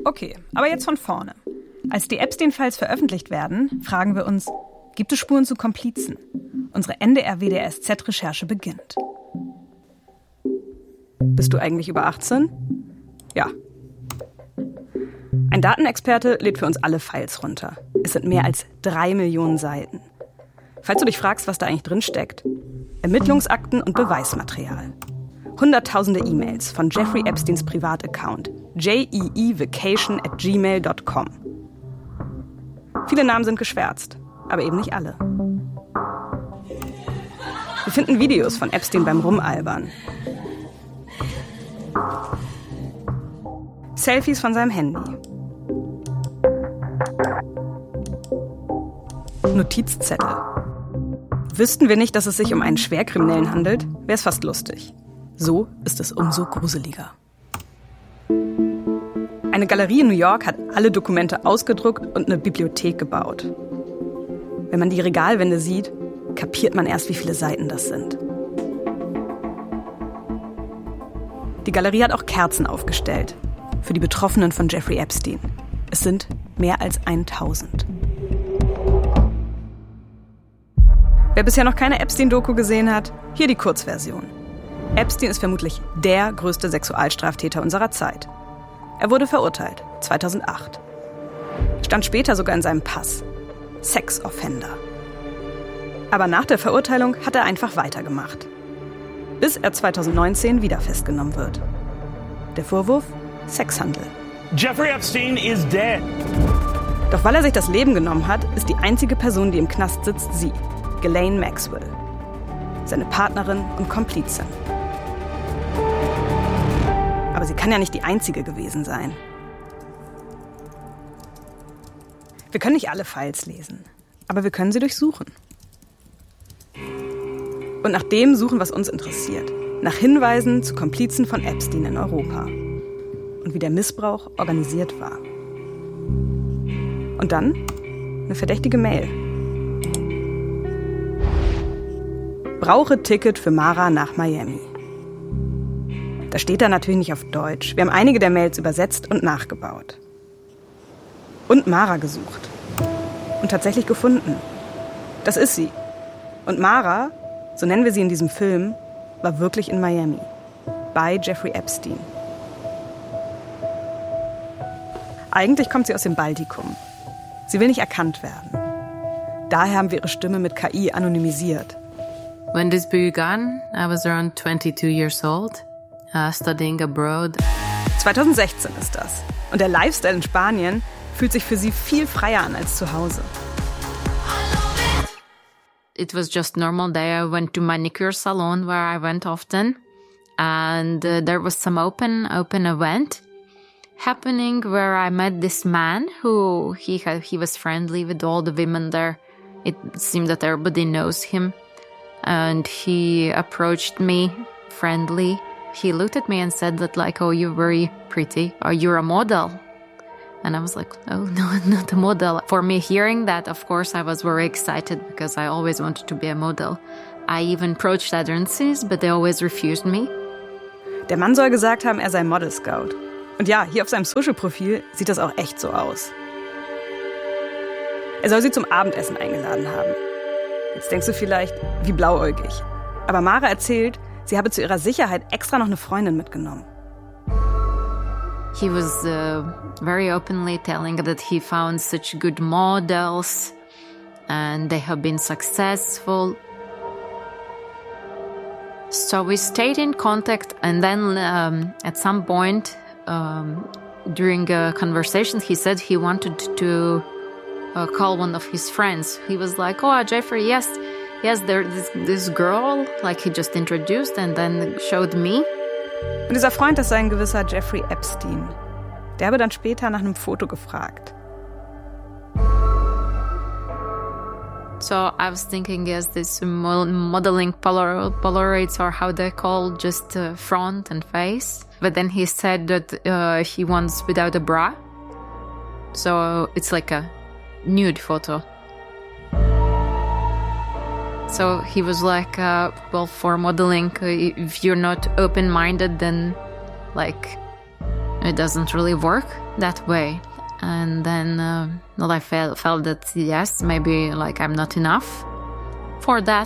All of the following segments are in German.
Okay, aber jetzt von vorne. Als die Epstein-Files veröffentlicht werden, fragen wir uns, gibt es Spuren zu Komplizen? Unsere NDR-WDR-SZ-Recherche beginnt. Bist du eigentlich über 18? Ja. Ein Datenexperte lädt für uns alle Files runter. Es sind mehr als 3 Millionen Seiten. Falls du dich fragst, was da eigentlich drin steckt: Ermittlungsakten und Beweismaterial. Hunderttausende E-Mails von Jeffrey Epsteins Privataccount jeevacation@gmail.com. Viele Namen sind geschwärzt, aber eben nicht alle. Wir finden Videos von Epstein beim Rumalbern. Selfies von seinem Handy. Notizzettel. Wüssten wir nicht, dass es sich um einen Schwerkriminellen handelt, wäre es fast lustig. So ist es umso gruseliger. Eine Galerie in New York hat alle Dokumente ausgedruckt und eine Bibliothek gebaut. Wenn man die Regalwände sieht, kapiert man erst, wie viele Seiten das sind. Die Galerie hat auch Kerzen aufgestellt für die Betroffenen von Jeffrey Epstein. Es sind mehr als 1000. Wer bisher noch keine Epstein-Doku gesehen hat, hier die Kurzversion. Epstein ist vermutlich der größte Sexualstraftäter unserer Zeit. Er wurde verurteilt, 2008. Stand später sogar in seinem Pass. Sex-Offender. Aber nach der Verurteilung hat er einfach weitergemacht. Bis er 2019 wieder festgenommen wird. Der Vorwurf? Sexhandel. Jeffrey Epstein is dead. Doch weil er sich das Leben genommen hat, ist die einzige Person, die im Knast sitzt, sie, Ghislaine Maxwell. Seine Partnerin und Komplizin. Aber sie kann ja nicht die einzige gewesen sein. Wir können nicht alle Files lesen, aber wir können sie durchsuchen. Und nach dem suchen, was uns interessiert. Nach Hinweisen zu Komplizen von Epstein in Europa. Und wie der Missbrauch organisiert war. Und dann eine verdächtige Mail. Brauche Ticket für Mara nach Miami. Da steht da natürlich nicht auf Deutsch. Wir haben einige der Mails übersetzt und nachgebaut. Und Mara gesucht. Und tatsächlich gefunden. Das ist sie. Und Mara, so nennen wir sie in diesem Film, war wirklich in Miami. Bei Jeffrey Epstein. Eigentlich kommt sie aus dem Baltikum. Sie will nicht erkannt werden. Daher haben wir ihre Stimme mit KI anonymisiert. When this began, I was around 22 years old, studying abroad. 2016 ist das. Und der Lifestyle in Spanien fühlt sich für sie viel freier an als zu Hause. It was just normal day. I went to manicure salon where I went often. And there was some open event happening where I met this man who he was friendly with all the women there. It seemed that everybody knows him. And he approached me friendly. He looked at me and said that like, oh, you're very pretty. Or you're a model. And I was like, oh, no, not a model. For me, hearing that, of course, I was very excited because I always wanted to be a model. I even approached agencies, but they always refused me. Der Mann soll gesagt haben, er sei Model Scout. Und ja, hier auf seinem Social-Profil sieht das auch echt so aus. Er soll sie zum Abendessen eingeladen haben. Jetzt denkst du vielleicht, wie blauäugig. Aber Mara erzählt, sie habe zu ihrer Sicherheit extra noch eine Freundin mitgenommen. He was very openly telling that he found such good models and they have been successful. So we stayed in contact, and then at some point during a conversation, he said he wanted to call one of his friends. He was like, oh, Jeffrey, yes, there's this girl, like he just introduced and then showed me. Und dieser Freund, das sei ein gewisser Jeffrey Epstein. Der habe dann später nach einem Foto gefragt. So I was thinking, yes, this modeling Polaroids, or how they call, just front and face. But then he said that he wants without a bra. So it's like a nude photo. So he was like, well, for modeling, if you're not open-minded, then like it doesn't really work that way. And then I felt that yes, maybe like I'm not enough for that.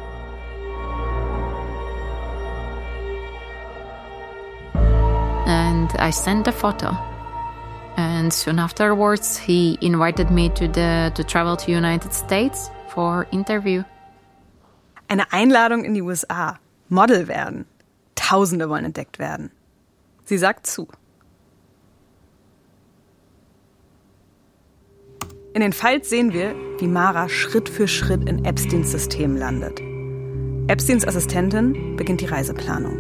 And I sent a photo. And soon afterwards, he invited me to travel to United States for interview. Eine Einladung in die USA. Model werden. Tausende wollen entdeckt werden. Sie sagt zu. In den Files sehen wir, wie Mara Schritt für Schritt in Epsteins System landet. Epsteins Assistentin beginnt die Reiseplanung.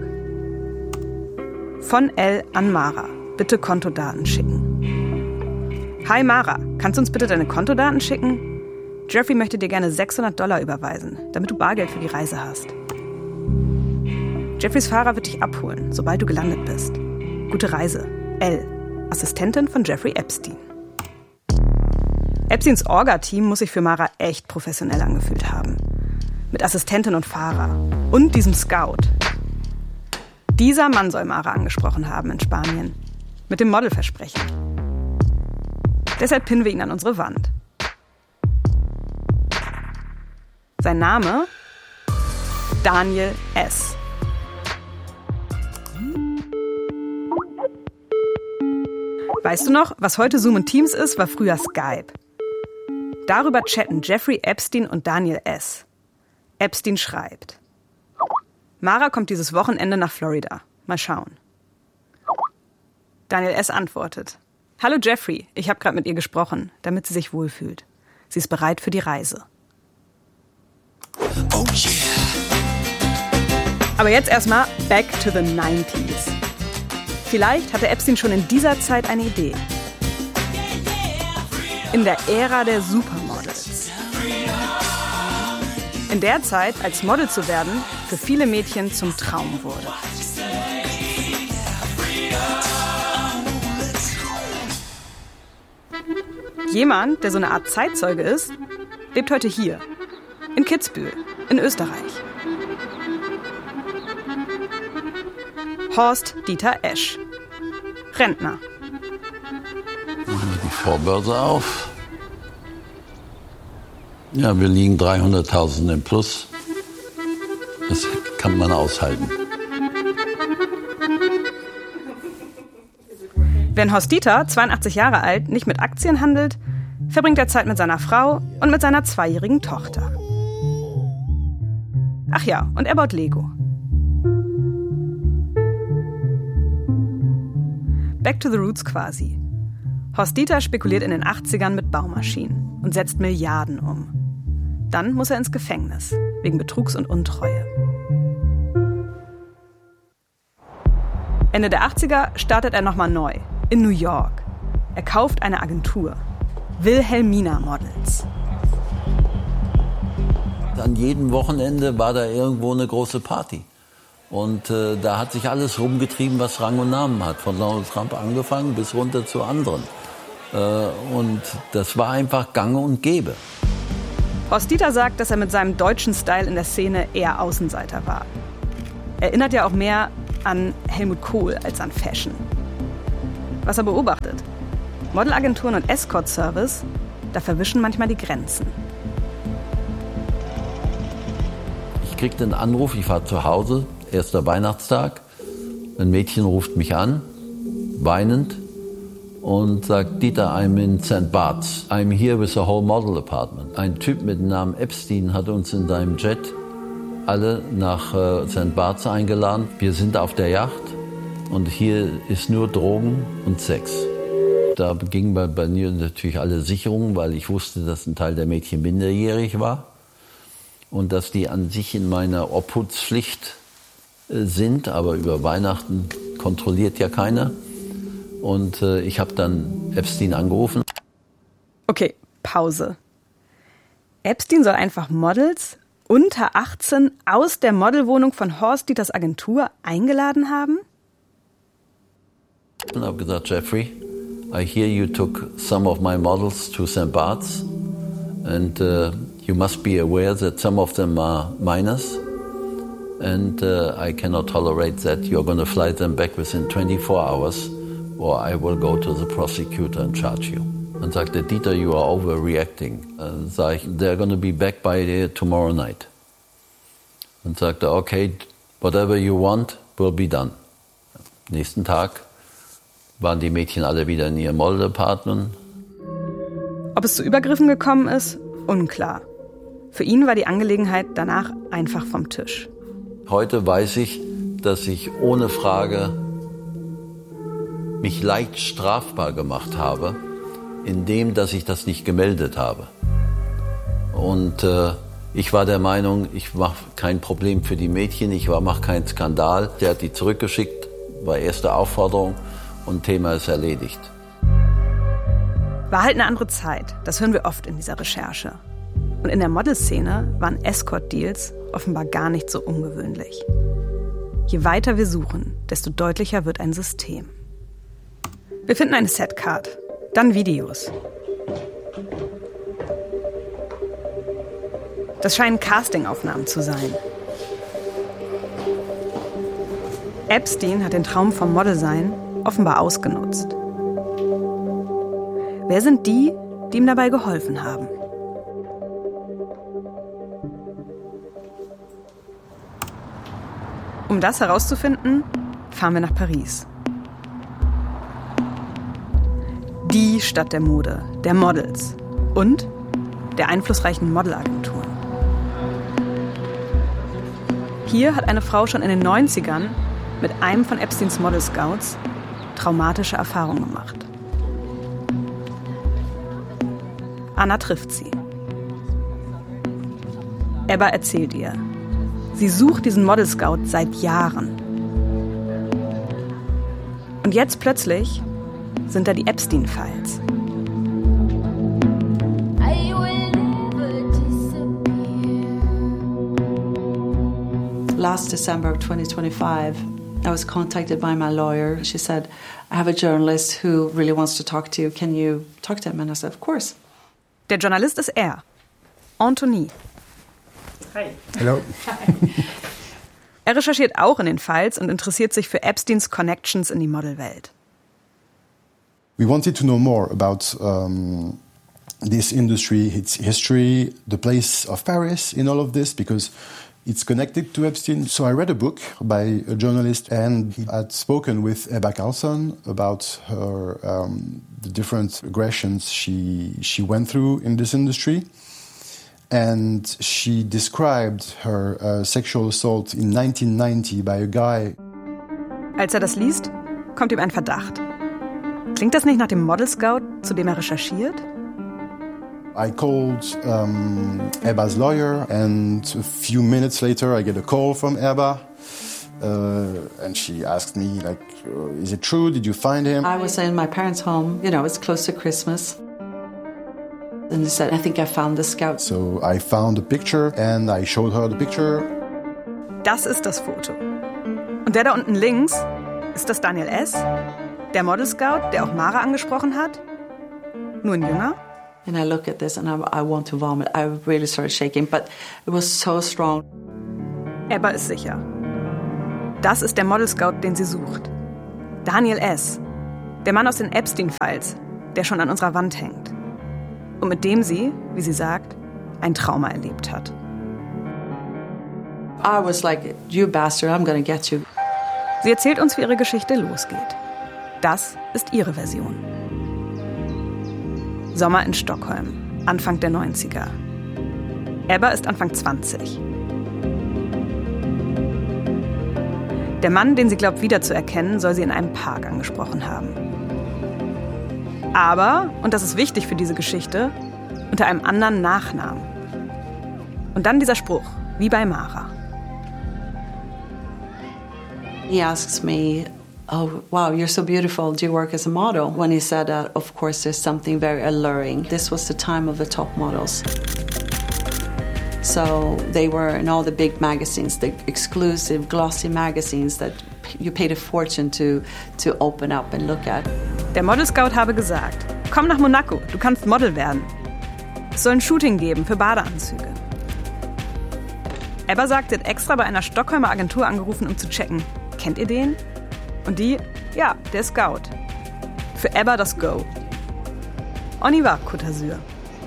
Von Elle an Mara. Bitte Kontodaten schicken. Hi Mara, kannst du uns bitte deine Kontodaten schicken? Jeffrey möchte dir gerne $600 überweisen, damit du Bargeld für die Reise hast. Jeffreys Fahrer wird dich abholen, sobald du gelandet bist. Gute Reise. Elle, Assistentin von Jeffrey Epstein. Epsteins Orga-Team muss sich für Mara echt professionell angefühlt haben. Mit Assistentin und Fahrer. Und diesem Scout. Dieser Mann soll Mara angesprochen haben in Spanien. Mit dem Modelversprechen. Deshalb pinnen wir ihn an unsere Wand. Sein Name? Daniel S. Weißt du noch, was heute Zoom und Teams ist, war früher Skype. Darüber chatten Jeffrey Epstein und Daniel S. Epstein schreibt: Mara kommt dieses Wochenende nach Florida. Mal schauen. Daniel S. antwortet: Hallo Jeffrey, ich habe gerade mit ihr gesprochen, damit sie sich wohlfühlt. Sie ist bereit für die Reise. Oh yeah. Aber jetzt erstmal back to the 90s. Vielleicht hatte Epstein schon in dieser Zeit eine Idee. In der Ära der Supermodels. In der Zeit, als Model zu werden, für viele Mädchen zum Traum wurde. Jemand, der so eine Art Zeitzeuge ist, lebt heute hier, in Kitzbühel, in Österreich. Horst Dieter Esch, Rentner. Machen wir die Vorbörse auf. Ja, wir liegen 300.000 im Plus. Das kann man aushalten. Wenn Horst Dieter, 82 Jahre alt, nicht mit Aktien handelt, verbringt er Zeit mit seiner Frau und mit seiner 2-jährigen Tochter. Ach ja, und er baut Lego. Back to the roots quasi. Horst Dieter spekuliert in den 80ern mit Baumaschinen und setzt Milliarden um. Dann muss er ins Gefängnis, wegen Betrugs und Untreue. Ende der 80er startet er nochmal neu, in New York. Er kauft eine Agentur, Wilhelmina Models. An jedem Wochenende war da irgendwo eine große Party. Und da hat sich alles rumgetrieben, was Rang und Namen hat. Von Donald Trump angefangen bis runter zu anderen. Und das war einfach gang und gäbe. Horst Dieter sagt, dass er mit seinem deutschen Style in der Szene eher Außenseiter war. Erinnert ja auch mehr an Helmut Kohl als an Fashion. Was er beobachtet: Modelagenturen und Escort-Service, da verwischen manchmal die Grenzen. Ich kriegte einen Anruf, ich war zu Hause, erster Weihnachtstag. Ein Mädchen ruft mich an, weinend, und sagt: Dieter, I'm in St. Bart's. I'm here with a whole model apartment. Ein Typ mit dem Namen Epstein hat uns in seinem Jet alle nach St. Bart's eingeladen. Wir sind auf der Yacht und hier ist nur Drogen und Sex. Da gingen bei mir natürlich alle Sicherungen, weil ich wusste, dass ein Teil der Mädchen minderjährig war und dass die an sich in meiner Obhutspflicht sind, aber über Weihnachten kontrolliert ja keiner. Und ich habe dann Epstein angerufen. Okay, Pause. Epstein soll einfach Models unter 18 aus der Modelwohnung von Horst Dieters Agentur eingeladen haben? Und habe gesagt: Jeffrey, I hear you took some of my models to St. Bart's and you must be aware that some of them are minors and I cannot tolerate that. You're going to fly them back within 24 hours or I will go to the prosecutor and charge you. Dann sagt der Dieter, you are overreacting. Dann sage ich, they're going to be back by you tomorrow night. Dann sagt er, okay, whatever you want will be done. Nächsten Tag waren die Mädchen alle wieder in ihrem Model-Apartment. Ob es zu Übergriffen gekommen ist, unklar. Für ihn war die Angelegenheit danach einfach vom Tisch. Heute weiß ich, dass ich ohne Frage mich leicht strafbar gemacht habe, indem, dass ich das nicht gemeldet habe. Und ich war der Meinung, ich mache kein Problem für die Mädchen, ich mache keinen Skandal. Der hat die zurückgeschickt, war erste Aufforderung und Thema ist erledigt. War halt eine andere Zeit, das hören wir oft in dieser Recherche. Und in der Modelszene waren Escort-Deals offenbar gar nicht so ungewöhnlich. Je weiter wir suchen, desto deutlicher wird ein System. Wir finden eine Setcard, dann Videos. Das scheinen Castingaufnahmen zu sein. Epstein hat den Traum vom Modelsein offenbar ausgenutzt. Wer sind die, die ihm dabei geholfen haben? Um das herauszufinden, fahren wir nach Paris. Die Stadt der Mode, der Models und der einflussreichen Modelagenturen. Hier hat eine Frau schon in den 90ern mit einem von Epsteins Model Scouts traumatische Erfahrungen gemacht. Anna trifft sie. Ebba erzählt ihr. Sie sucht diesen Model Scout seit Jahren. Und jetzt plötzlich sind da die Epstein-Files. Last December of 2025, I was contacted by my lawyer. She said, I have a journalist who really wants to talk to you. Can you talk to him? And I said, of course. Der Journalist ist er, Anthony. Hi. Hello. Er recherchiert auch in den Files und interessiert sich für Epsteins Connections in die Modelwelt. We wanted to know more about this industry, its history, the place of Paris in all of this, because it's connected to Epstein. So I read a book by a journalist, and he had spoken with Ebba Carlson about her the different aggressions she went through in this industry. And she described her sexual assault in 1990 by a guy. Als er das liest, kommt ihm ein Verdacht. Klingt das nicht nach dem Model Scout, zu dem er recherchiert? I called Ebba's lawyer, and a few minutes later I get a call from Ebba. And she asked me, like, is it true? Did you find him? I was in my parents' home. You know, it's close to Christmas. And he said, I think I found the scout. So I found a picture and I showed her the picture. Das ist das Foto. Und der da unten links, ist das Daniel S., der Model Scout, der auch Mara angesprochen hat? Nur ein Jünger? And I look at this and I want to vomit. I really started shaking, but it was so strong. Ebba ist sicher. Das ist der Model Scout, den sie sucht. Daniel S., der Mann aus den Epstein-Files, der schon an unserer Wand hängt. Und mit dem sie, wie sie sagt, ein Trauma erlebt hat. I was like, you bastard, I'm gonna get you. Sie erzählt uns, wie ihre Geschichte losgeht. Das ist ihre Version. Sommer in Stockholm, Anfang der 90er. Ebba ist Anfang 20. Der Mann, den sie glaubt wiederzuerkennen, soll sie in einem Park angesprochen haben. Aber, und das ist wichtig für diese Geschichte, unter einem anderen Nachnamen. Und dann dieser Spruch, wie bei Mara. He asks me, oh, wow, you're so beautiful. Do you work as a model? When he said that, of course, there's something very alluring. This was the time of the top models. So they were in all the big magazines, the exclusive, glossy magazines that you paid a fortune to open up and look at. Der Model Scout habe gesagt, komm nach Monaco, du kannst Model werden. Es soll ein Shooting geben für Badeanzüge. Ebba sagt, sie hat extra bei einer Stockholmer Agentur angerufen, um zu checken. Kennt ihr den? Und die, ja, der Scout. Für Ebba das Go. On y va, Côte d'Azur.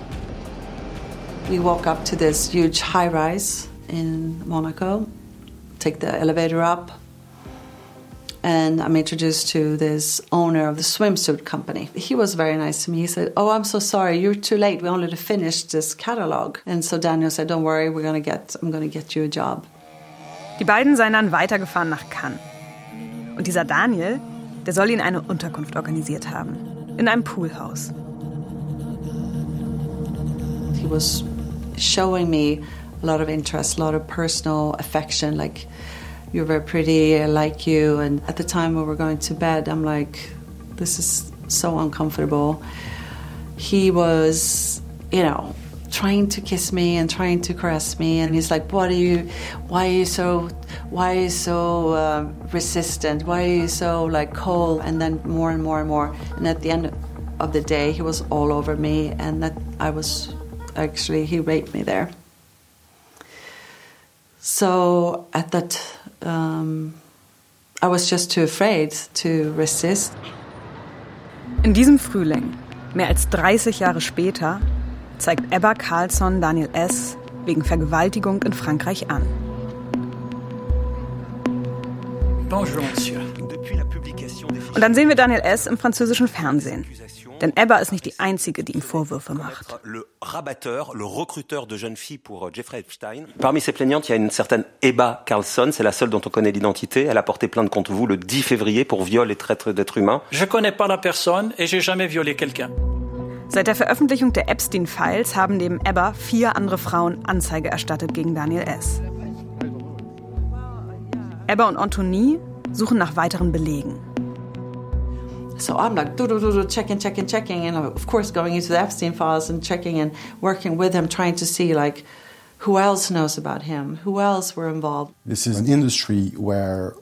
We walk up to this huge high-rise in Monaco, take the elevator up, and I'm introduced to this owner of the swimsuit company. He was very nice to me. He said, "Oh, I'm so sorry, you're too late. We only finished this catalog." And so Daniel said, "Don't worry, I'm gonna get you a job." Die beiden seien dann weitergefahren nach Cannes. Und dieser Daniel, der soll ihnen eine Unterkunft organisiert haben. In einem Poolhaus. He was showing me a lot of interest, a lot of personal affection, like, "You're very pretty, I like you." And at the time when we're going to bed, I'm like, this is so uncomfortable. He was, trying to kiss me and trying to caress me, and he's like, why are you so resistant? Why are you so like cold? And then more and more and more. And at the end of the day, he was all over me, and that he raped me there. So at that, I was just too afraid to resist. In diesem Frühling, mehr als 30 Jahre später, zeigt Ebba Carlsson Daniel S. wegen Vergewaltigung in Frankreich an. Und dann sehen wir Daniel S. im französischen Fernsehen. Denn Ebba ist nicht die Einzige, die ihm Vorwürfe macht. Le rabatteur, le recruteur de jeunes filles pour Jeffrey Epstein. Parmi ces plaignantes, il y a une certaine Ebba Carlsson, c'est la seule dont on connaît l'identité. Elle a porté plainte contre vous le 10 février pour viol et traite d'être humain. Je connais pas la personne et j'ai jamais violé quelqu'un. Seit der Veröffentlichung der Epstein-Files haben neben Ebba 4 andere Frauen Anzeige erstattet gegen Daniel S. Ebba und Anthony suchen nach weiteren Belegen. So I'm like, checking, and of course going into the Epstein files and checking and working with him, trying to see like who else knows about him, who else were involved. This is an industry where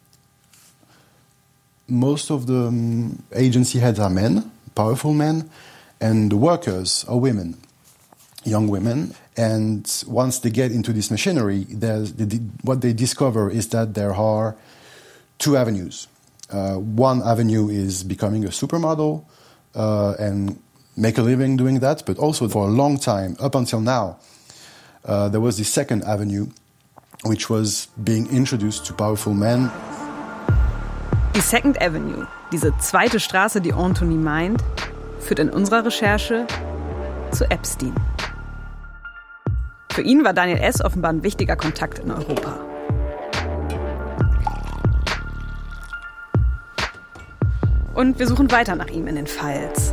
most of the agency heads are men, powerful men, and the workers are women, young women. And once they get into this machinery, what they discover is that there are 2 avenues. One avenue is becoming a supermodel and make a living doing that, but also for a long time, up until now, there was the second avenue, which was being introduced to powerful men. Die Second Avenue, diese zweite Straße, die Anthony meint, führt in unserer Recherche zu Epstein. Für ihn war Daniel S. offenbar ein wichtiger Kontakt in Europa. Und wir suchen weiter nach ihm in den Files.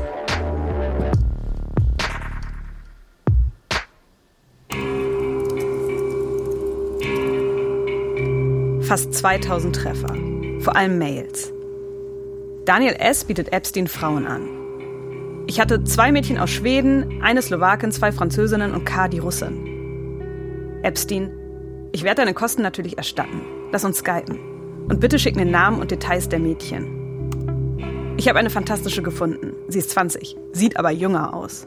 Fast 2000 Treffer, vor allem Mails. Daniel S. bietet Epstein Frauen an. Ich hatte 2 Mädchen aus Schweden, eine Slowakin, 2 Französinnen und K, die Russin. Epstein, ich werde deine Kosten natürlich erstatten. Lass uns skypen. Und bitte schick mir Namen und Details der Mädchen. Ich habe eine fantastische gefunden. Sie ist 20, sieht aber jünger aus.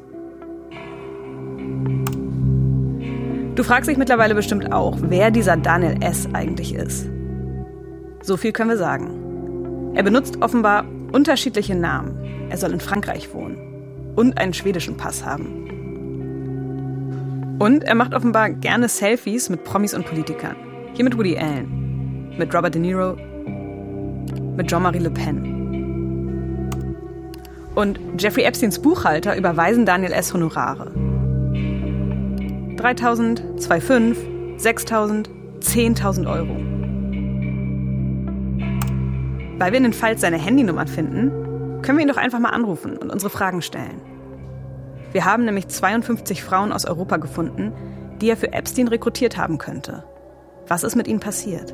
Du fragst dich mittlerweile bestimmt auch, wer dieser Daniel S. eigentlich ist. So viel können wir sagen. Er benutzt offenbar unterschiedliche Namen. Er soll in Frankreich wohnen und einen schwedischen Pass haben. Und er macht offenbar gerne Selfies mit Promis und Politikern. Hier mit Woody Allen, mit Robert De Niro, mit Jean-Marie Le Pen. Und Jeffrey Epsteins Buchhalter überweisen Daniel S. Honorare. 3.000, 2.500, 6.000, 10.000 Euro. Weil wir in den Files seine Handynummern finden, können wir ihn doch einfach mal anrufen und unsere Fragen stellen. Wir haben nämlich 52 Frauen aus Europa gefunden, die er für Epstein rekrutiert haben könnte. Was ist mit ihnen passiert?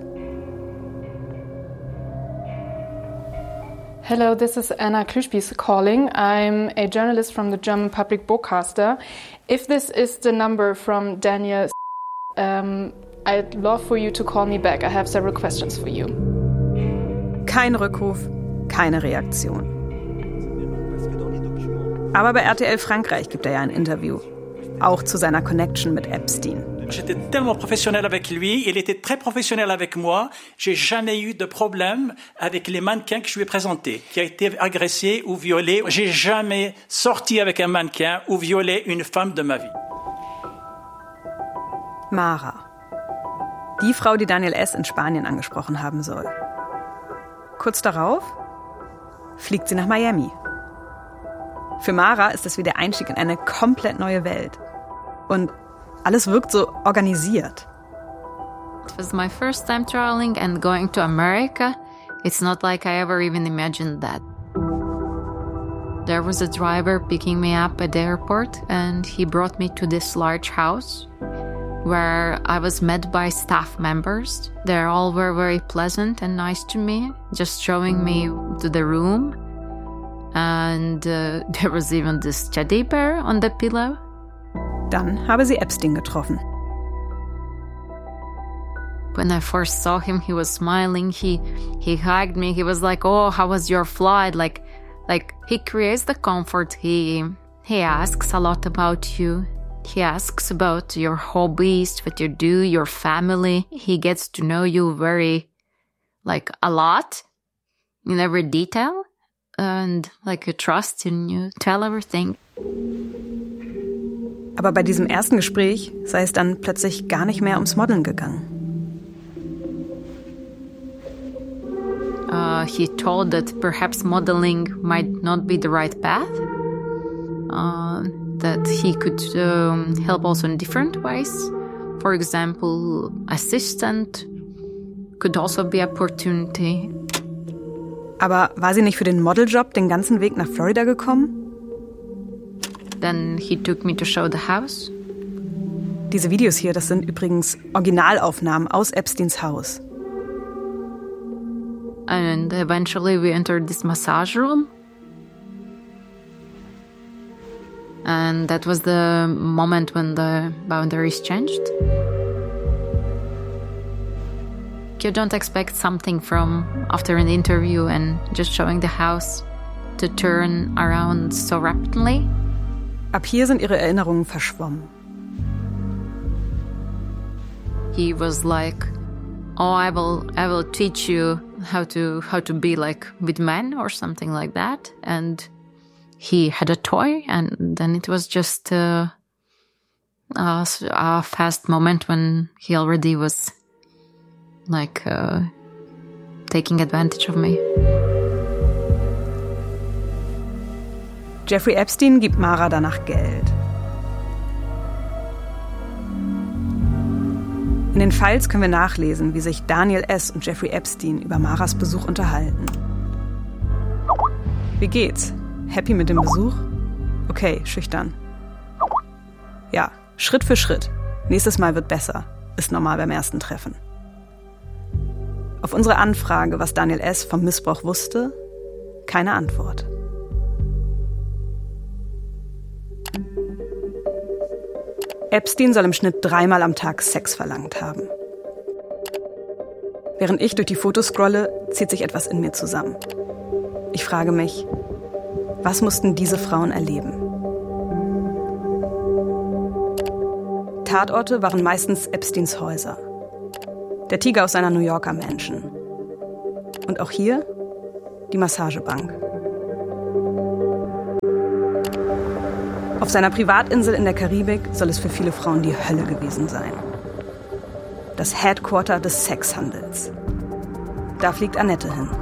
Hello, this is Anna Klüspies calling. I'm a journalist from the German Public Broadcaster. If this is the number from Daniel, I'd love for you to call me back. I have several questions for you. Kein Rückruf, keine Reaktion. Aber bei RTL Frankreich gibt er ja ein Interview. auch zu seiner Connection mit Epstein. J'étais tellement professionnel avec lui, il était très professionnel avec moi. J'ai jamais eu de problème avec les mannequins que je lui ai présentés, qui a été agressé ou violé. J'ai jamais sorti avec un mannequin ou violé une femme de ma vie. Mara. Die Frau, die Daniel S. in Spanien angesprochen haben soll. Kurz darauf fliegt sie nach Miami. Für Mara ist es wie der Einstieg in eine komplett neue Welt. Und alles wirkt so organisiert. It was my first time traveling and going to America. It's not like I ever even imagined that. There was a driver picking me up at the airport and he brought me to this large house where I was met by staff members. They all were very pleasant and nice to me, just showing me to the room. And there was even this teddy bear on the pillow. Dann habe sie Epstein getroffen. When I first saw him, he was smiling. He hugged me. He was like, "Oh, how was your flight?" Like he creates the comfort. He asks a lot about you. He asks about your hobbies, what you do, your family. He gets to know you a lot, in every detail, and a trust in you. Tell everything. Aber bei diesem ersten Gespräch sei es dann plötzlich gar nicht mehr ums Modeln gegangen. He told that perhaps modeling might not be the right path. That he could help also in different ways. For example, assistant could also be opportunity. Aber war sie nicht für den Modeljob den ganzen Weg nach Florida gekommen? Then he took me to show the house. Diese Videos hier, das sind übrigens Originalaufnahmen aus Epsteins Haus. And eventually we entered this massage room. And that was the moment when the boundaries changed. You don't expect something from after an interview and just showing the house to turn around so rapidly. Ab hier sind ihre Erinnerungen verschwommen. He was like, "Oh, I will teach you how to be like with men," or something like that. And he had a toy, and then it was just a fast moment when he already was taking advantage of me. Jeffrey Epstein gibt Mara danach Geld. In den Files können wir nachlesen, wie sich Daniel S. und Jeffrey Epstein über Maras Besuch unterhalten. Wie geht's? Happy mit dem Besuch? Okay, schüchtern. Ja, Schritt für Schritt. Nächstes Mal wird besser. Ist normal beim ersten Treffen. Auf unsere Anfrage, was Daniel S. vom Missbrauch wusste, keine Antwort. Epstein soll im Schnitt 3-mal am Tag Sex verlangt haben. Während ich durch die Fotos scrolle, zieht sich etwas in mir zusammen. Ich frage mich, was mussten diese Frauen erleben? Tatorte waren meistens Epsteins Häuser. Der Tiger aus seiner New Yorker Mansion. Und auch hier die Massagebank. Auf seiner Privatinsel in der Karibik soll es für viele Frauen die Hölle gewesen sein. Das Headquarter des Sexhandels. Da fliegt Annette hin.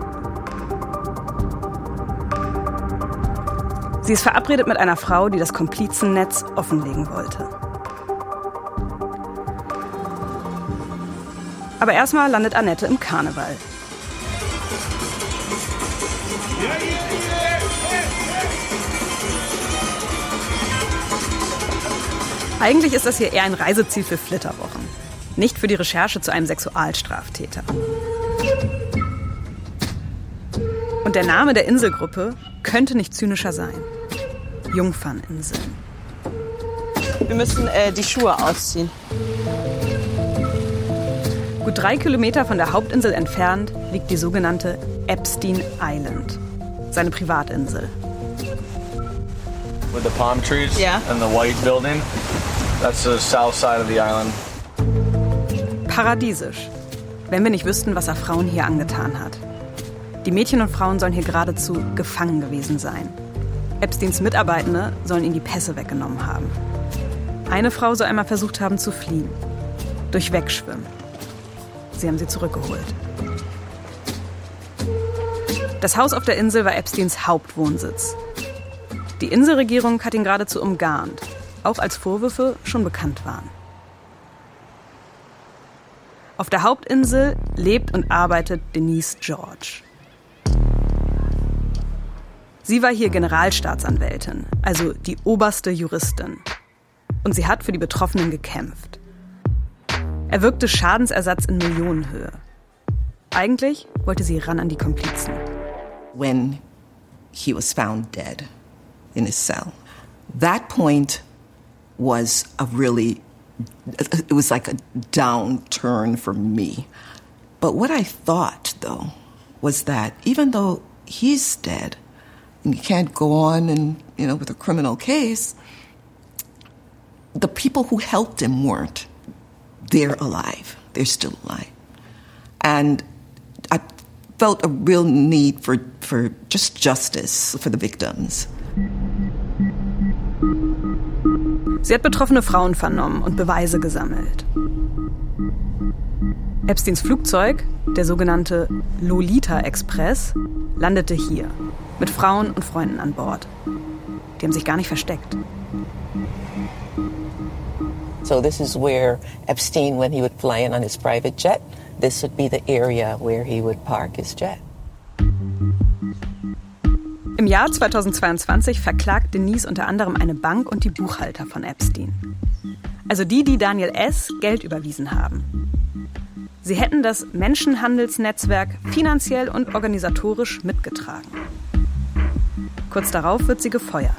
Sie ist verabredet mit einer Frau, die das Komplizennetz offenlegen wollte. Aber erstmal landet Annette im Karneval. Eigentlich ist das hier eher ein Reiseziel für Flitterwochen, nicht für die Recherche zu einem Sexualstraftäter. Und der Name der Inselgruppe könnte nicht zynischer sein. Jungferninseln. Wir müssen die Schuhe ausziehen. Gut 3 Kilometer von der Hauptinsel entfernt liegt die sogenannte Epstein Island, seine Privatinsel. with the palm trees Yeah. and the white building. That's the south side of the island. Paradiesisch, wenn wir nicht wüssten, was er Frauen hier angetan hat. Die Mädchen und Frauen sollen hier geradezu gefangen gewesen sein. Epsteins Mitarbeitende sollen ihnen die Pässe weggenommen haben. Eine Frau soll einmal versucht haben zu fliehen. Durch Wegschwimmen. Sie haben sie zurückgeholt. Das Haus auf der Insel war Epsteins Hauptwohnsitz. Die Inselregierung hat ihn geradezu umgarnt, auch als Vorwürfe schon bekannt waren. Auf der Hauptinsel lebt und arbeitet Denise George. Sie war hier Generalstaatsanwältin, also die oberste Juristin. Und sie hat für die Betroffenen gekämpft. Er wirkte Schadensersatz in Millionenhöhe. Eigentlich wollte sie ran an die Komplizen. When he was found dead in his cell, that point was it was like a downturn for me. But what I thought, though, was that even though he's dead, and you can't go on and, with a criminal case, the people who helped him weren't. They're alive. They're still alive. And I felt a real need for just justice for the victims. Sie hat betroffene Frauen vernommen und Beweise gesammelt. Epsteins Flugzeug, der sogenannte Lolita Express, landete hier, mit Frauen und Freunden an Bord. Die haben sich gar nicht versteckt. So this is where Epstein, when he would fly in on his private jet, this would be the area where he would park his jet. Im Jahr 2022 verklagt Denise unter anderem eine Bank und die Buchhalter von Epstein. Also die Daniel S. Geld überwiesen haben. Sie hätten das Menschenhandelsnetzwerk finanziell und organisatorisch mitgetragen. Kurz darauf wird sie gefeuert.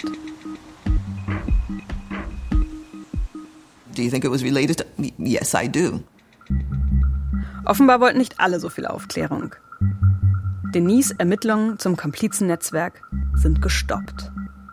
Do you think it was related to me? Yes, I do. Offenbar wollten nicht alle so viel Aufklärung. Denise' Ermittlungen zum Komplizennetzwerk sind gestoppt.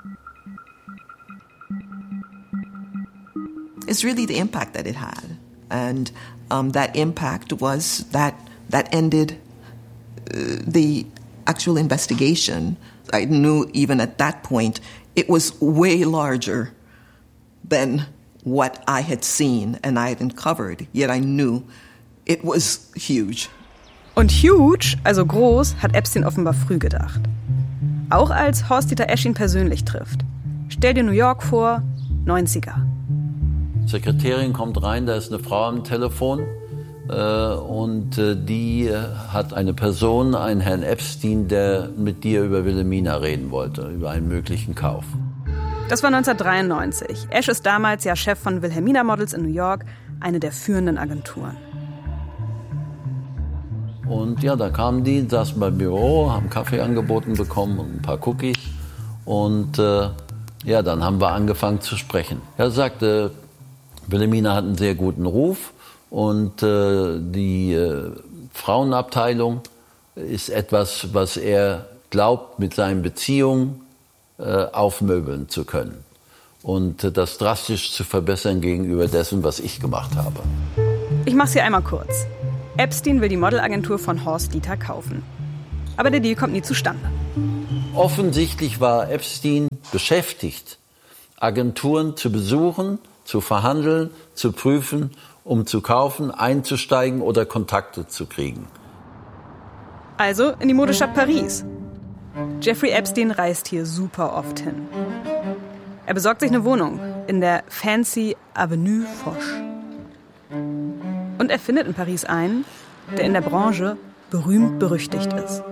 It's really the impact that it had. And that impact was that ended the actual investigation. I knew even at that point it was way larger than what I had seen and I had uncovered, yet I knew it was huge. Und huge, also groß, hat Epstein offenbar früh gedacht. Auch als Horst-Dieter Esch ihn persönlich trifft. Stell dir New York vor, 90er. Sekretärin kommt rein, da ist eine Frau am Telefon und die hat eine Person, einen Herrn Epstein, der mit dir über Wilhelmina reden wollte, über einen möglichen Kauf. Das war 1993. Esch ist damals ja Chef von Wilhelmina Models in New York, eine der führenden Agenturen. Und ja, da kamen die, saßen beim Büro, haben Kaffee angeboten bekommen und ein paar Cookies. Und ja, dann haben wir angefangen zu sprechen. Er sagte, Wilhelmina hat einen sehr guten Ruf und die Frauenabteilung ist etwas, was er glaubt, mit seinen Beziehungen aufmöbeln zu können. Und das drastisch zu verbessern gegenüber dessen, was ich gemacht habe. Ich mach's hier einmal kurz. Epstein will die Modelagentur von Horst-Dieter kaufen. Aber der Deal kommt nie zustande. Offensichtlich war Epstein beschäftigt, Agenturen zu besuchen, zu verhandeln, zu prüfen, um zu kaufen, einzusteigen oder Kontakte zu kriegen. Also in die Modestadt Paris. Jeffrey Epstein reist hier super oft hin. Er besorgt sich eine Wohnung in der fancy Avenue Foch. Und er findet in Paris einen, der in der Branche berühmt-berüchtigt ist.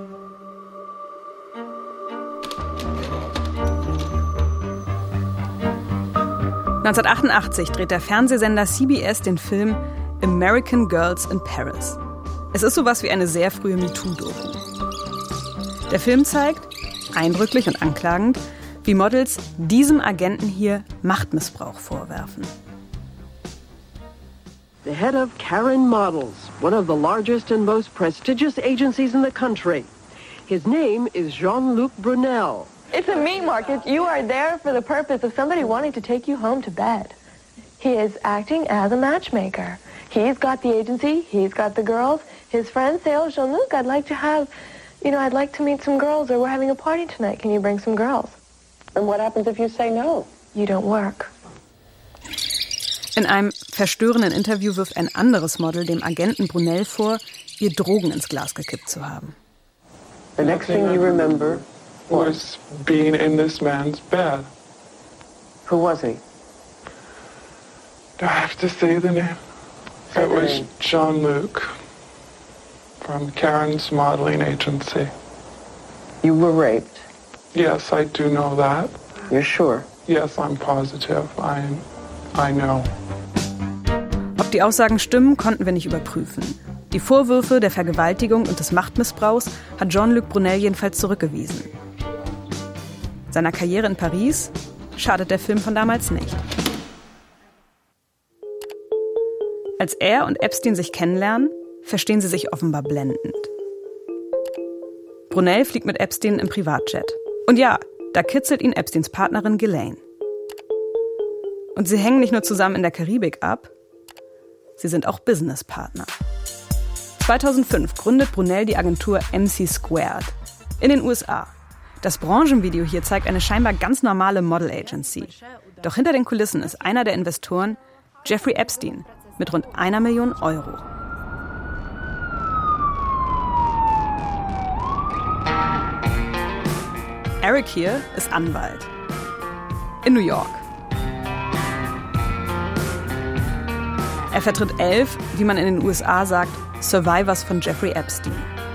(1988) dreht der Fernsehsender CBS den Film American Girls in Paris. Es ist sowas wie eine sehr frühe MeToo-Doku. Der Film zeigt, eindrücklich und anklagend, wie Models diesem Agenten hier Machtmissbrauch vorwerfen. The head of Karen Models, one of the largest and most prestigious agencies in the country. His name is Jean-Luc Brunel. It's a meat market. You are there for the purpose of somebody wanting to take you home to bed. He is acting as a matchmaker. He's got the agency. He's got the girls. His friends say, oh, Jean-Luc, I'd like to meet some girls, or we're having a party tonight. Can you bring some girls? And what happens if you say no? You don't work. In einem verstörenden Interview wirft ein anderes Model dem Agenten Brunel vor, ihr Drogen ins Glas gekippt zu haben. The next thing you remember was being in this man's bed. Who was he? Do I have to say the name? It was Jean-Luc from Karen's modeling agency. You were raped? Yes, I do know that. You're sure? Yes, I'm positive. I know. Ob die Aussagen stimmen, konnten wir nicht überprüfen. Die Vorwürfe der Vergewaltigung und des Machtmissbrauchs hat Jean-Luc Brunel jedenfalls zurückgewiesen. Seiner Karriere in Paris schadet der Film von damals nicht. Als er und Epstein sich kennenlernen, verstehen sie sich offenbar blendend. Brunel fliegt mit Epstein im Privatjet. Und ja, da kitzelt ihn Epsteins Partnerin Ghislaine. Und sie hängen nicht nur zusammen in der Karibik ab, sie sind auch Businesspartner. 2005 gründet Brunel die Agentur MC² in den USA. Das Branchenvideo hier zeigt eine scheinbar ganz normale Model-Agency. Doch hinter den Kulissen ist einer der Investoren Jeffrey Epstein mit rund 1 Million Euro. Eric hier ist Anwalt. In New York. Er vertritt 11, wie man in den USA sagt, Survivors von Jeffrey Epstein.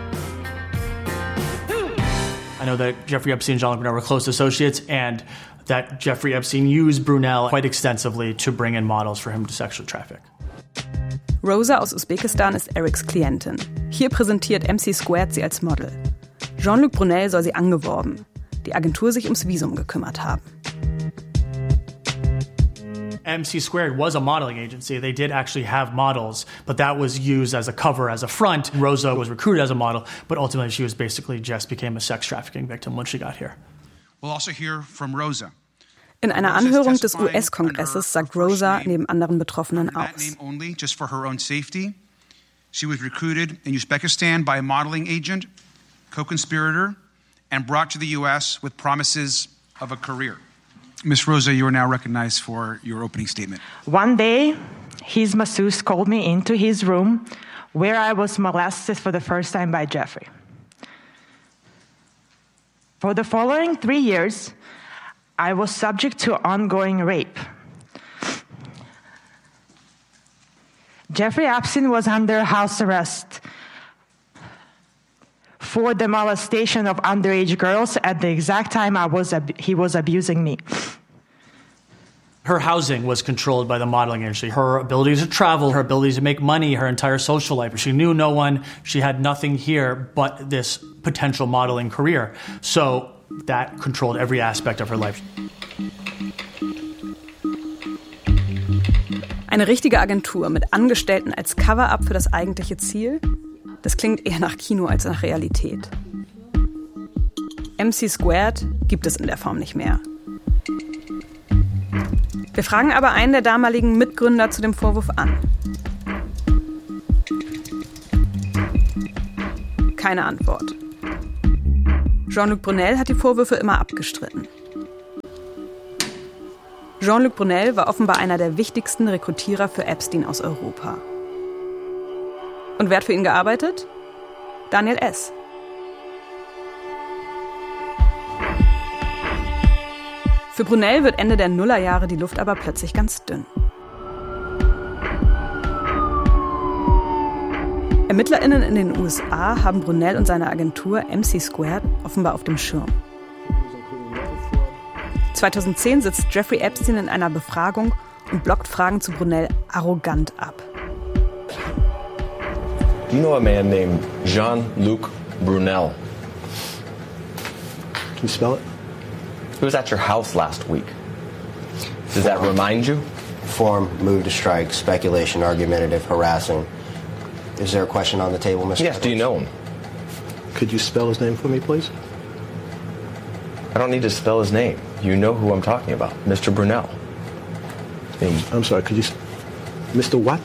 I know that Jeffrey Epstein and Jean-Luc Brunel were close associates, and that Jeffrey Epstein used Brunel quite extensively to bring in models for him to sexually traffic. Rosa aus Usbekistan ist Erics Klientin. Hier präsentiert MC² sie als Model. Jean-Luc Brunel soll sie angeworben, die Agentur sich ums Visum gekümmert haben. MC² was a modeling agency. They did actually have models, but that was used as a cover, as a front. Rosa was recruited as a model, but ultimately she was basically just became a sex trafficking victim when she got here. We'll also hear from Rosa. In einer Anhörung des US-Kongresses sagt Rosa neben anderen Betroffenen aus. Just for her own safety. She was recruited in Uzbekistan by a modeling agent, co-conspirator, and brought to the US with promises of a career. Ms. Rosa, you are now recognized for your opening statement. One day, his masseuse called me into his room where I was molested for the first time by Jeffrey. For the following 3 years, I was subject to ongoing rape. Jeffrey Epstein was under house arrest for the molestation of underage girls at the exact time he was abusing me. Her housing was controlled by the modeling agency. Her ability to travel, her ability to make money, her entire social life. She knew no one. She had nothing here but this potential modeling career. So that controlled every aspect of her life. Eine richtige Agentur mit Angestellten als Cover-up für das eigentliche Ziel? Das klingt eher nach Kino als nach Realität. MC² gibt es in der Form nicht mehr. Wir fragen aber einen der damaligen Mitgründer zu dem Vorwurf an. Keine Antwort. Jean-Luc Brunel hat die Vorwürfe immer abgestritten. Jean-Luc Brunel war offenbar einer der wichtigsten Rekrutierer für Epstein aus Europa. Und wer hat für ihn gearbeitet? Daniel S. Für Brunel wird Ende der Nullerjahre die Luft aber plötzlich ganz dünn. ErmittlerInnen in den USA haben Brunel und seine Agentur MC² offenbar auf dem Schirm. 2010 sitzt Jeffrey Epstein in einer Befragung und blockt Fragen zu Brunel arrogant ab. Do you know a man named Jean-Luc Brunel? Can you spell it? He was at your house last week. Does that remind you? Form, move to strike, speculation, argumentative, harassing. Is there a question on the table, Mr. Yes, do you know him? Could you spell his name for me, please? I don't need to spell his name. You know who I'm talking about, Mr. Brunel. I'm sorry, could you... Mr. what?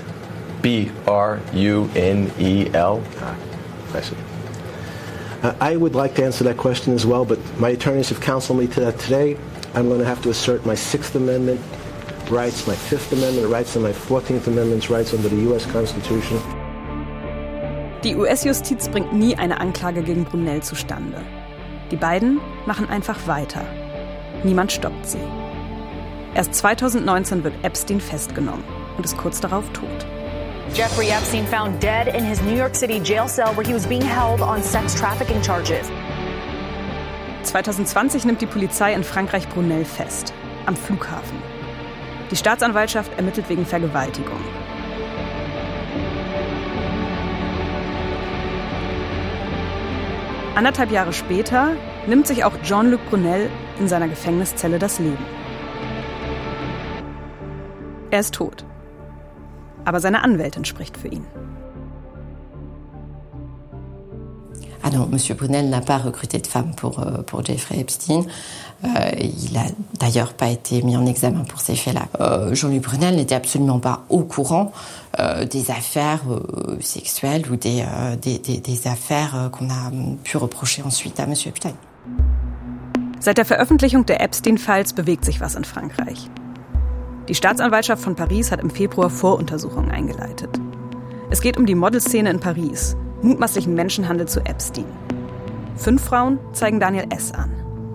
B-R-U-N-E-L. I see. I would like to answer that question as well, but my attorneys have counseled me to that today. I'm going to have to assert my Sixth Amendment rights, my Fifth Amendment rights, and my 14th Amendment rights under the U.S. Constitution. Die US-Justiz bringt nie eine Anklage gegen Brunel zustande. Die beiden machen einfach weiter. Niemand stoppt sie. Erst 2019 wird Epstein festgenommen und ist kurz darauf tot. Jeffrey Epstein found dead in his New York City jail cell where he was being held on sex trafficking charges. 2020 nimmt die Polizei in Frankreich Brunel fest, am Flughafen. Die Staatsanwaltschaft ermittelt wegen Vergewaltigung. Anderthalb Jahre später nimmt sich auch Jean-Luc Brunel in seiner Gefängniszelle das Leben. Er ist tot. Aber seine Anwältin spricht für ihn. Ah non, M. Brunel n'a pas recruté de femme pour Jeffrey Epstein. Il a d'ailleurs pas été mis en examen pour ces faits-là. Jean-Luc Brunel n'était absolument pas au courant des affaires sexuelles ou des affaires qu'on a pu reprocher ensuite à M. Epstein. Seit der Veröffentlichung der Epstein-Files bewegt sich was in Frankreich. Die Staatsanwaltschaft von Paris hat im Februar Voruntersuchungen eingeleitet. Es geht um die Modelszene in Paris, mutmaßlichen Menschenhandel zu Epstein. 5 Frauen zeigen Daniel S. an.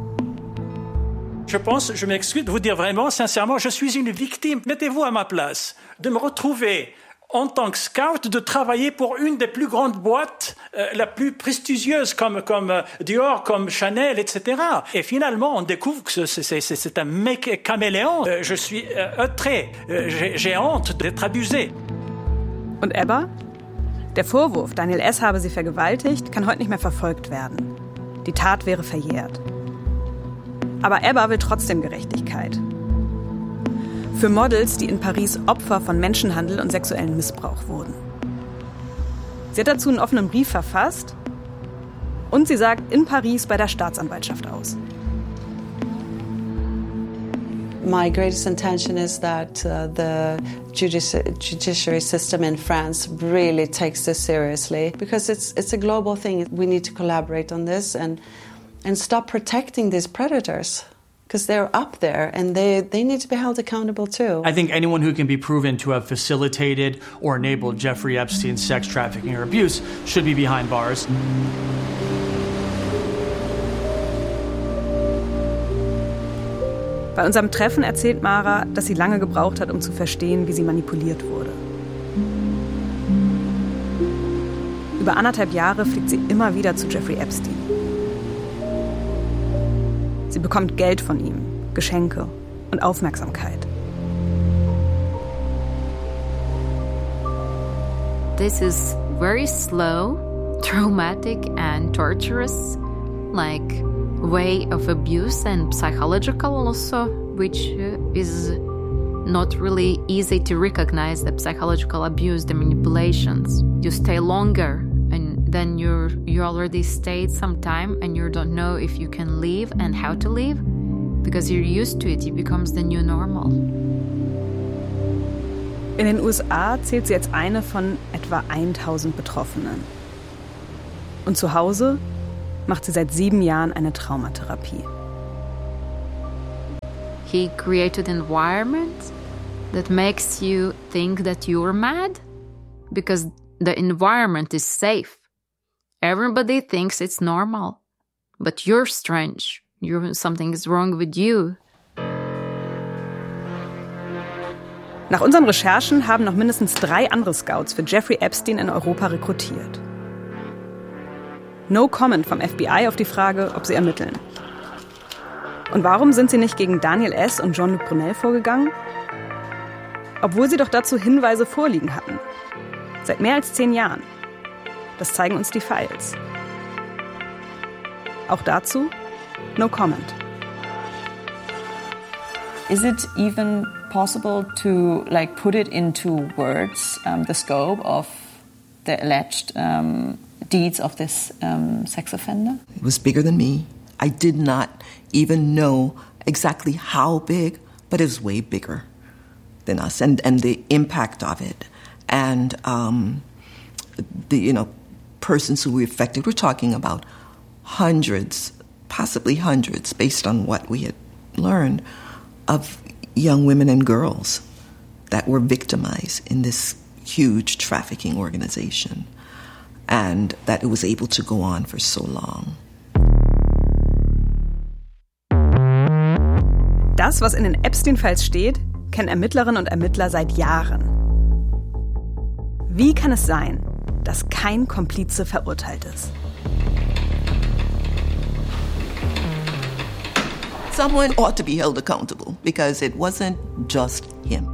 Je pense, je m'excuse de vous dire vraiment, sincèrement, je suis une victime. Mettez-vous à ma place, de me retrouver en tant que scout, de travailler pour une des plus grandes boîtes, la plus prestigieuse comme Dior, comme Chanel, etc. Et finalement, on découvre que c'est un mec caméléon. Je suis outré, j'ai honte d'être abusé. Und Ebba? Der Vorwurf, Daniel S. habe sie vergewaltigt, kann heute nicht mehr verfolgt werden. Die Tat wäre verjährt. Aber Ebba will trotzdem Gerechtigkeit. Für Models, die in Paris Opfer von Menschenhandel und sexuellem Missbrauch wurden. Sie hat dazu einen offenen Brief verfasst und sie sagt in Paris bei der Staatsanwaltschaft aus. My greatest intention is that the judiciary system in France really takes this seriously because it's a global thing. We need to collaborate on this and stop protecting these predators because they're up there and they need to be held accountable too. I think anyone who can be proven to have facilitated or enabled Jeffrey Epstein's sex trafficking or abuse should be behind bars. Bei unserem Treffen erzählt Mara, dass sie lange gebraucht hat, um zu verstehen, wie sie manipuliert wurde. Über 1,5 Jahre fliegt sie immer wieder zu Jeffrey Epstein. Sie bekommt Geld von ihm, Geschenke und Aufmerksamkeit. This is very slow, traumatic and torturous, like way of abuse and psychological also, which is not really easy to recognize the psychological abuse, the manipulations. You stay longer and then you already stayed some time and you don't know if you can leave and how to leave because you're used to it. It becomes the new normal. In den USA zählt sie als eine von etwa 1000 Betroffenen. Und zu Hause macht sie seit 7 Jahren eine Traumatherapie. He created an environment that makes you think that you're mad because the environment is safe. Everybody thinks it's normal, but you're strange. Something is wrong with you. Nach unseren Recherchen haben noch mindestens 3 andere Scouts für Jeffrey Epstein in Europa rekrutiert. No comment vom FBI auf die Frage, ob sie ermitteln. Und warum sind sie nicht gegen Daniel S. und Jean-Luc Brunel vorgegangen? Obwohl sie doch dazu Hinweise vorliegen hatten. Seit mehr als 10 Jahren. Das zeigen uns die Files. Auch dazu no comment. Is it even possible to put it into words, the scope of the alleged deeds of this sex offender? It was bigger than me. I did not even know exactly how big, but it was way bigger than us, and the impact of it, and the persons who were affected. We're talking about hundreds, possibly hundreds, based on what we had learned, of young women and girls that were victimized in this huge trafficking organization, and that it was able to go on for so long. Das, was in den Epstein-Files steht, kennen Ermittlerinnen und Ermittler seit Jahren. Wie kann es sein, dass kein Komplize verurteilt ist? Someone ought to be held accountable because it wasn't just him.